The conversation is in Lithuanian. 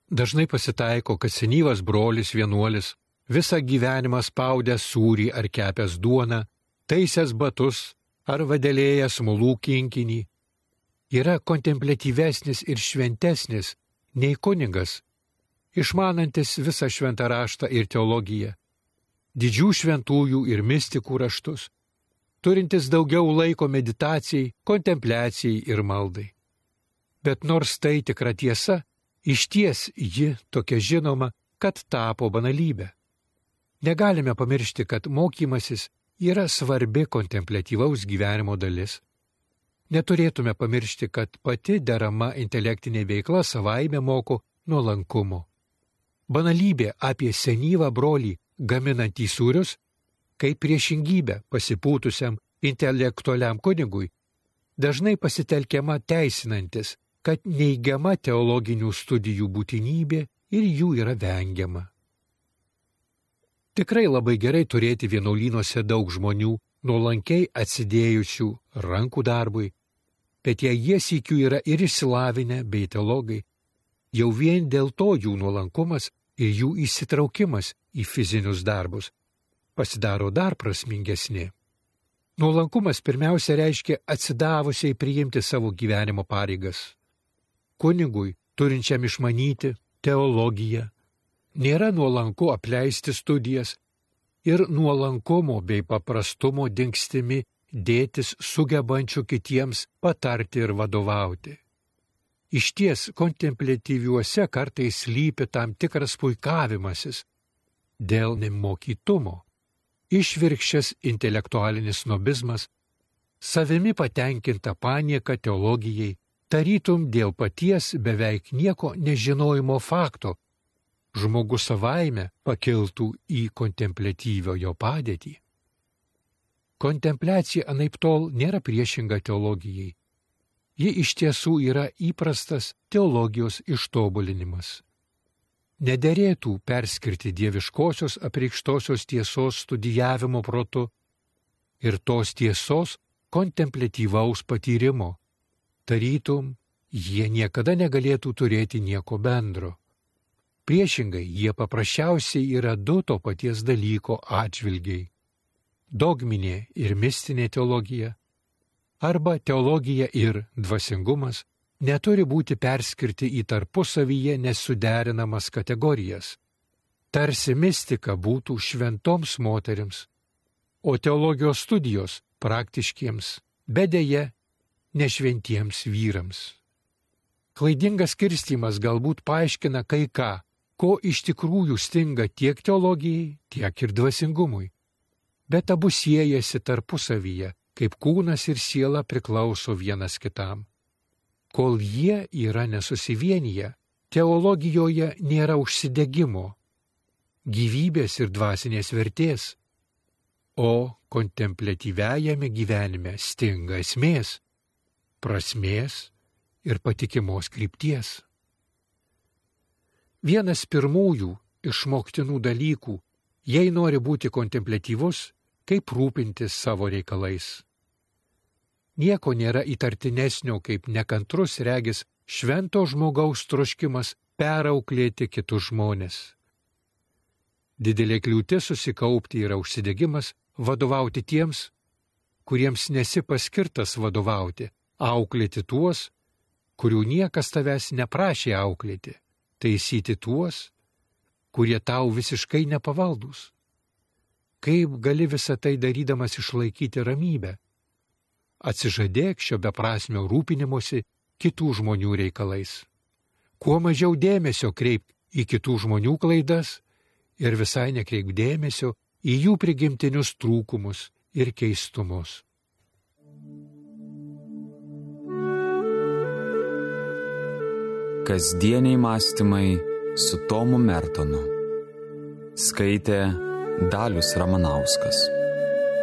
Dažnai pasitaiko, kad senyvas brolis vienuolis visą gyvenimą spaudęs sūrį ar kepęs duoną, taisęs batus ar vadelėjęs smolų kinkinį, yra kontempliatyvesnis ir šventesnis nei kunigas, išmanantis visą šventą raštą ir teologiją, didžių šventųjų ir mistikų raštus, turintis daugiau laiko meditacijai, kontempliacijai ir maldai. Bet nors tai tikra tiesa, išties ji tokia žinoma, kad tapo banalybė. Negalime pamiršti, kad mokymasis yra svarbi kontempliatyvaus gyvenimo dalis. Neturėtume pamiršti, kad pati derama intelektinė veikla savaime moko nuolankumo. Banalybė apie senyvą brolį gaminantį sūrius, kaip priešingybė pasipūtusiam intelektualiam kunigui, dažnai pasitelkiama teisinantis, kad neigiama teologinių studijų būtinybė ir jų yra vengiama. Tikrai labai gerai turėti vienuolynuose daug žmonių, nuolankiai atsidėjusių rankų darbui, bet jei jie sykiu yra ir išsilavinę bei teologai, jau vien dėl to jų nuolankumas ir jų įsitraukimas į fizinius darbus pasidaro dar prasmingesni. Nuolankumas pirmiausia reiškia atsidavusiai priimti savo gyvenimo pareigas. Kunigui, turinčiam išmanyti teologiją, nėra nuolanku apleisti studijas ir nuolankumo bei paprastumo dingstimi dėtis sugebančių kitiems patarti ir vadovauti. Išties kontempliatyviuose kartais slypi tam tikras puikavimasis dėl nemokytumo, išvirkščias intelektualinis snobizmas, savimi patenkinta panieka teologijai, tarytum dėl paties beveik nieko nežinojimo fakto, žmogus savaime pakiltų į kontempliatyviojo padėtį. Kontempliacija anaiptol nėra priešinga teologijai. Ji iš tiesų yra įprastas teologijos ištobulinimas. Nederėtų perskirti dieviškosios apreikštosios tiesos studijavimo protu ir tos tiesos kontempliatyvaus patyrimo. Tarytum, jie niekada negalėtų turėti nieko bendro. Priešingai, jie paprasčiausiai yra du to paties dalyko atžvilgiai. Dogminė ir mistinė teologija arba teologija ir dvasingumas neturi būti perskirti į tarpusavyje nesuderinamas kategorijas. Tarsi mistika būtų šventoms moterims, o teologijos studijos praktiškiems, bet deja nešventiems vyrams. Klaidingas skirstymas galbūt paaiškina kai ką, ko iš tikrųjų stinga tiek teologijai, tiek ir dvasingumui. Bet abu siejasi tarpusavyje, kaip kūnas ir siela priklauso vienas kitam. Kol jie yra nesusivienyje, teologijoje nėra užsidegimo, gyvybės ir dvasinės vertės, o kontempliatyviajame gyvenime stinga esmės, prasmės ir patikimos krypties. Vienas pirmųjų išmoktinų dalykų, jei nori būti kontempliatyvus, kaip rūpintis savo reikalais. Nieko nėra įtartinesnio, kaip nekantrus regis švento žmogaus troškimas perauklėti kitus žmones. Didelė kliūtis susikaupti yra užsidegimas vadovauti tiems, kuriems nesi paskirtas vadovauti, auklėti tuos, kurių niekas tavęs neprašė auklėti, taisyti tuos, kurie tau visiškai nepavaldūs. Kaip gali visą tai darydamas išlaikyti ramybę? Atsižadėk šio beprasmio rūpinimuose kitų žmonių reikalais. Kuo mažiau dėmesio kreip į kitų žmonių klaidas ir visai nekreip dėmesio į jų prigimtinius trūkumus ir keistumus. Kasdieniai mąstymai su Tomu Mertonu. Skaitė Dalius Ramanauskas.